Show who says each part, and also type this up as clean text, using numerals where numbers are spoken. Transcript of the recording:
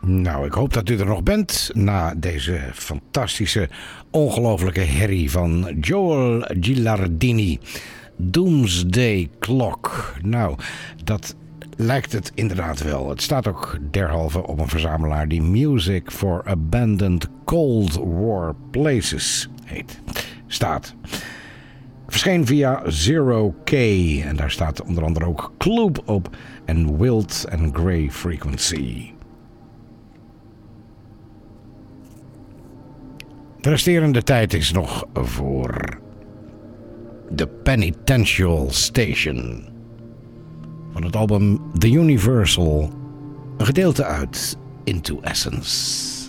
Speaker 1: Nou, ik hoop dat u er nog bent na deze fantastische, ongelofelijke herrie van Joel Gilardini. Doomsday Clock. Nou, dat lijkt het inderdaad wel. Het staat ook derhalve op een verzamelaar die Music for Abandoned Cold War Places heet. Verscheen via Zero K en daar staat onder andere ook Kloop op en Wild and Grey Frequency. De resterende tijd is nog voor The Penitential Station. Van het album The Universal, een gedeelte uit Into Essence.